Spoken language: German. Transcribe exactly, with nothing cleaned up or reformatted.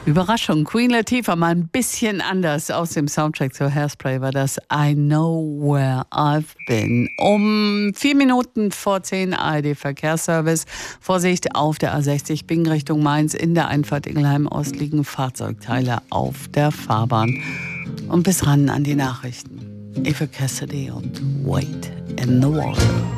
Überraschung, Queen Latifah, mal ein bisschen anders. Aus dem Soundtrack zu Hairspray war das I Know Where I've Been. Um vier Minuten vor zehn A R D-Verkehrsservice. Vorsicht auf der A sechzig Bingen Richtung Mainz. In der Einfahrt Ingelheim-Ost liegen Fahrzeugteile auf der Fahrbahn. Und bis ran an die Nachrichten. Eva Cassidy und Wait in the Water.